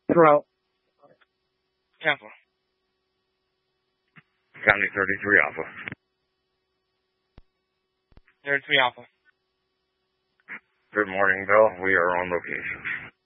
Throughout. Tampa. County 33 Alpha. 33 Alpha. Good morning, Bill. We are on location.